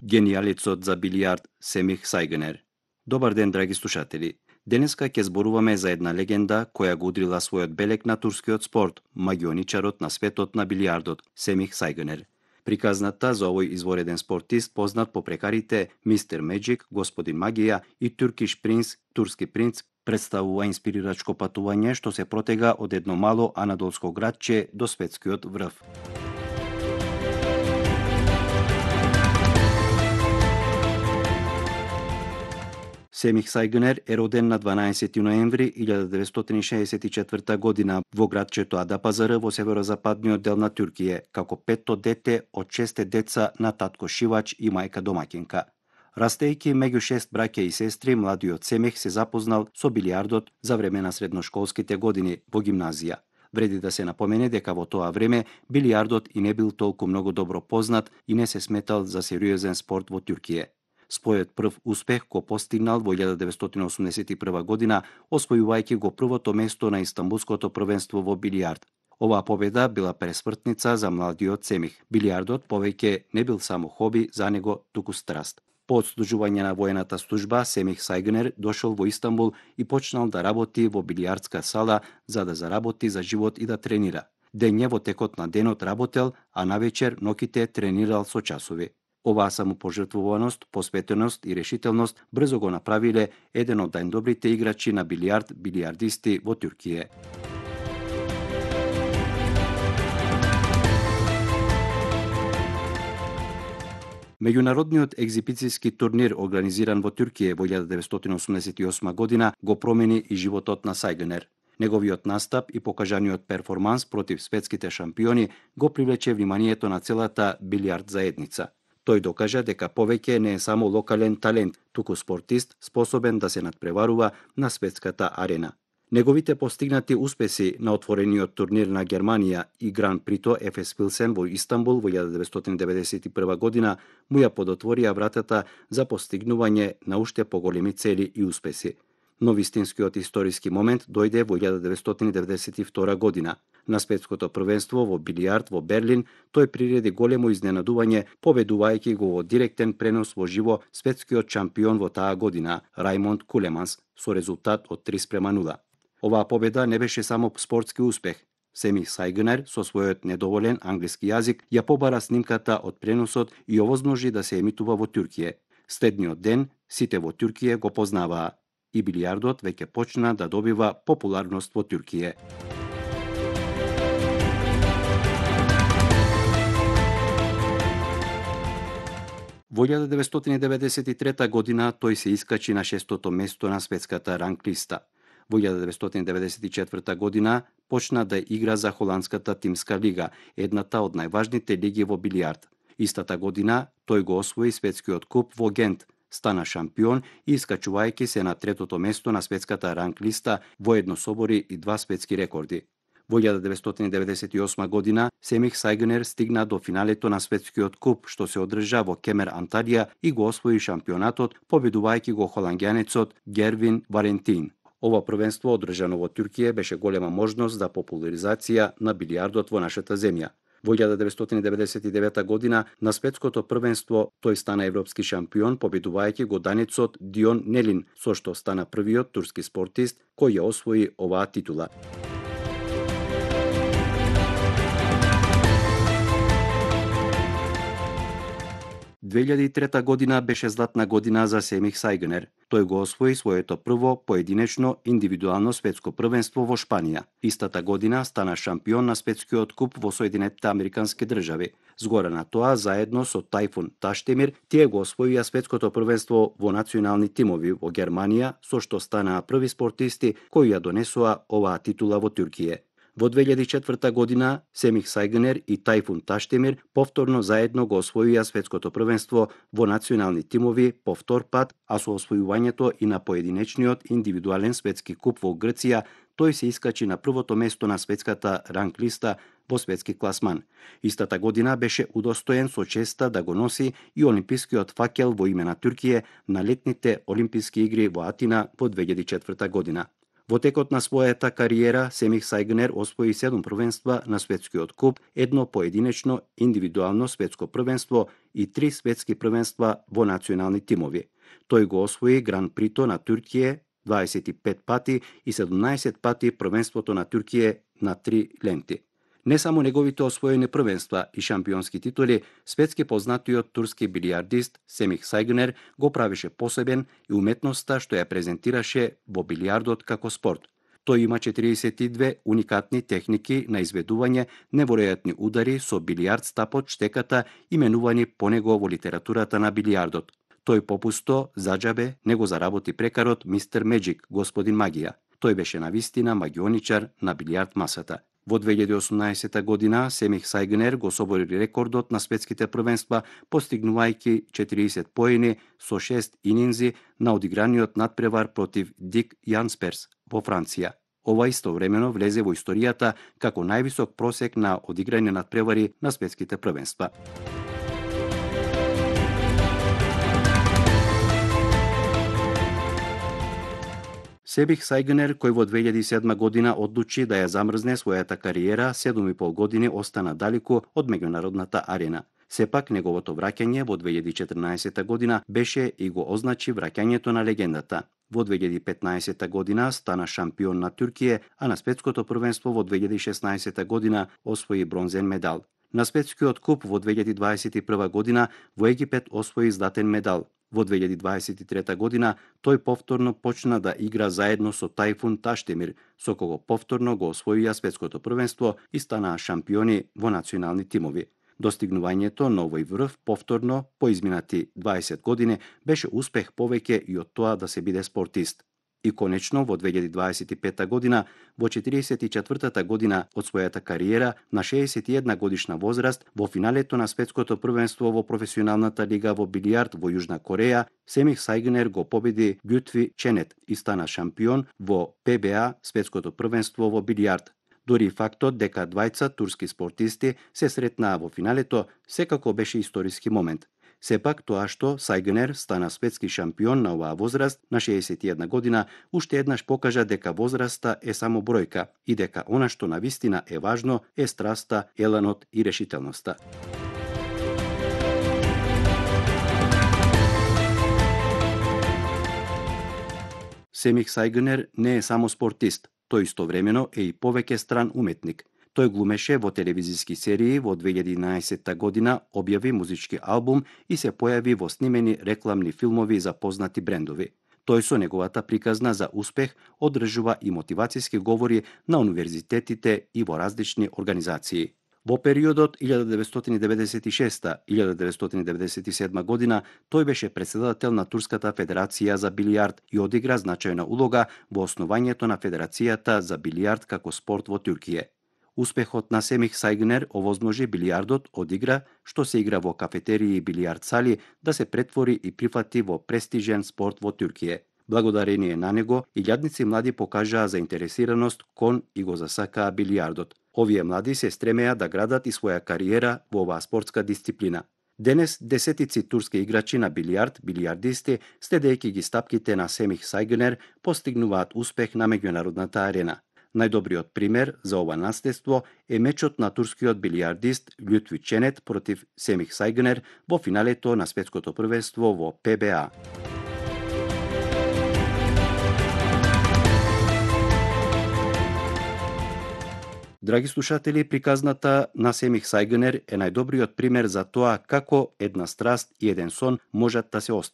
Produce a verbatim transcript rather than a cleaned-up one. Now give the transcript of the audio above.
Генијалецот за билијард Семих Сајгнер. Добар ден, драги слушатели. Денеска ќе зборуваме за една легенда која го удрила својот белег на турскиот спорт, магионичарот на светот на билијардот Семих Сајгнер. Приказната за овој извореден спортист, познат по прекарите мистер Меджик, господин Магија и Туркиш принц, турски принц, представува инспирирачко патување што се протега од едно мало анадолско градче до светскиот врв. Семих Сајгнер е роден на дванаесети ноември илјада деветстотини шеесет и четврта година во градчето Адапазары во северозападниот дел на Туркија, како петто дете од шесте деца на татко шивач и мајка домаќинка. Растејќи меѓу шест браќа и сестри, младиот Семих се запознал со билијардот за време на средношколските години во гимназија. Вреди да се напомене дека во тоа време билијардот и не бил толку многу добро познат и не се сметал за сериозен спорт во Туркија. Својот прв успех го постигнал во илјада деветстотини осумдесет и прва година, освојувајќи го првото место на Истанбулското првенство во билијард. Оваа победа била пресвртница за младиот Семих. Билијардот повеќе не бил само хоби за него, туку страст. По одслужување на воената служба, Семих Сајгнер дошол во Истанбул и почнал да работи во билијардска сала за да заработи за живот и да тренира. Дење во текот на денот работел, а навечер ноќите тренирал со часови. Оваа самопожртвуваност, посветеност и решителност брзо го направиле еден од најдобрите играчи на билијард билијардисти во Туркија. Меѓународниот екзибицијски турнир организиран во Туркија во илјада деветстотини осумдесет и осма година го промени и животот на Сајгнер. Неговиот настап и покажаниот перформанс против светските шампиони го привлече вниманието на целата билијард заедница. Тој докажа дека повеќе не е само локален талент, туку спортист способен да се надпреварува на светската арена. Неговите постигнати успеси на отворениот турнир на Германија и Гран Прито Еф Ес Пилсен во Истанбул во илјада деветстотини деветдесет и прва година му ја подотворија вратата за постигнување на уште поголеми цели и успеси. Но вистинскиот историски момент дојде во илјада деветстотини деветдесет и втора година. На светското првенство во билијард во Берлин тој приреди големо изненадување, победувајќи го во директен пренос во живо светскиот шампион во таа година Рајмонд Кулеманс со резултат од три спрема нула. Оваа победа не беше само спортски успех. Семих Сајгнер со својот недоволен англиски јазик ја побара снимката од преносот и овозможи да се емитува во Туркија. Следниот ден сите во Туркија го познаваа и билијардот веќе почна да добива популарност во Туркија. Во илјада деветстотини деветдесет и трета година тој се искачи на шестото место на светската ранг листа. Во илјада деветстотини деветдесет и четврта година почна да игра за холандската тимска лига, едната од најважните лиги во билијард. Истата година тој го освои светскиот куп во Гент, стана шампион и искачувајќи се на третото место на светската ранг листа, воедно собори и два светски рекорди. Во илјада деветстотини деветдесет и осма година Семих Сајгнер стигна до финалето на светскиот куп што се одржа во Кемер Анталија и го освои шампионатот, победувајќи го холанѓанецот Гервин Валентин. Ова првенство одржано во Туркија беше голема можност за популаризација на билијардот во нашата земја. Во илјада деветстотини деветдесет и девета година на светското првенство тој стана европски шампион, победувајќи го данецот Дион Нелин, со што стана првиот турски спортист кој ја освои оваа титула. две илјади и трета година беше златна година за Семих Сајгнер. Тој го освои своето прво поединечно индивидуално светско првенство во Шпанија. Истата година стана шампион на светскиот куп во Соединетите Американски држави. Згора на тоа, заедно со Тајфун Таштемир, тие го освоија светското првенство во национални тимови во Германија, со што станаа први спортисти кои ја донесоа оваа титула во Туркија. Во две илјади и четврта година Семих Сајгнер и Тајфун Таштемир повторно заедно го освоија светското првенство во национални тимови по втор пат, а со освојувањето и на поединечниот индивидуален светски куп во Грција, тој се искачи на првото место на светската ранг листа во светски класман. Истата година беше удостоен со честа да го носи и олимпискиот факел во име на Туркија на летните олимписки игри во Атина во две илјади и четврта година. Во текот на својата кариера Семих Сајгнер освои седум првенства на светскиот куп, едно поединечно индивидуално светско првенство и три светски првенства во национални тимови. Тој го освои Гран Прито на Туркија дваесет и пет пати и седумнаесет пати првенството на Туркија на три ленти. Не само неговите освоени првенства и шампионски титули, светски познатиот турски билијардист Семих Сајгнер го правише посебен и уметноста што ја презентираше во билијардот како спорт. Тој има четириесет и две уникатни техники на изведување неверојатни удари со билијард стапот штеката, именувани по него во литературата на билијардот. Тој попусто, заџабе, него заработи прекарот мистер Меджик, господин Магија. Тој беше навистина магионичар на билијард масата. Во две илјади и осумнаесета година Семих Сајгнер го собори рекордот на светските првенства, постигнувајќи четириесет поени со шест ининзи на одиграниот надпревар против Дик Јансперс во Франција. Ова истовремено влезе во историјата како највисок просек на одиграни надпревари на светските првенства. Семих Сајгнер, кој во две илјади и седма година одлучи да ја замрзне својата кариера, седум и пол години остана далеку од меѓународната арена. Сепак, неговото враќање во две илјади и четрнаесета година беше и го означи враќањето на легендата. Во две илјади и петнаесета година стана шампион на Туркија, а на светското првенство во две илјади и шеснаесета година освои бронзен медал. На светскиот куп во две илјади дваесет и прва година во Египет освои златен медал. Во две илјади дваесет и трета година тој повторно почна да игра заедно со Тајфун Таштемир, со кого повторно го освоија светското првенство и станаа шампиони во национални тимови. Достигнувањето на овој врв повторно по изминати дваесет години беше успех повеќе и од тоа да се биде спортист. И конечно во две илјади дваесет и пета година, во четириесет и четвртата година од својата кариера, на шеесет и една годишна возраст, во финалето на светското првенство во професионалната лига во билијард во Јужна Кореја, Семих Сајгнер го победи Лјутви Ченет и стана шампион во П Б А светското првенство во билијард. Дори фактот дека двајца турски спортисти се сретнаа во финалето секако беше историски момент. Сепак тоа што Сајгнер стана светски шампион на оваа возраст на шеесет и една година уште еднаш покажа дека возраста е само бројка и дека она што навистина е важно е страста, еланот и решителноста. Семих Сајгнер не е само спортист, тој истовремено е и повеќе стран уметник. Тој глумеше во телевизиски серии, во две илјади и еднаесетта година објави музички албум и се појави во снимени рекламни филмови за познати брендови. Тој со неговата приказна за успех одржува и мотивацијски говори на универзитетите и во различни организации. Во периодот илјада деветстотини деветдесет и шеста - илјада деветстотини деветдесет и седма година тој беше претседател на Турската федерација за билијард и одигра значајна улога во основањето на Федерацијата за билијард како спорт во Туркија. Успехот на Семих Сајгнер овозможи билијардот од игра што се игра во кафетерии и билијард сали да се претвори и прифати во престижен спорт во Туркија. Благодарение на него, илјадници млади покажаа заинтересираност кон и го засакаа билијардот. Овие млади се стремеа да градат и своја кариера во оваа спортска дисциплина. Денес десетици турски играчи на билијард, билијардисти, следејќи ги стапките на Семих Сајгнер, постигнуваат успех на меѓународната арена. Најдобриот пример за ова наследство е мечот на турскиот билијардист Лјутви Ченет против Семих Сајгнер во финалето на светското првенство во П Б А. Драги слушатели, приказната на Семих Сајгнер е најдобриот пример за тоа како една страст и еден сон можат да се остварат.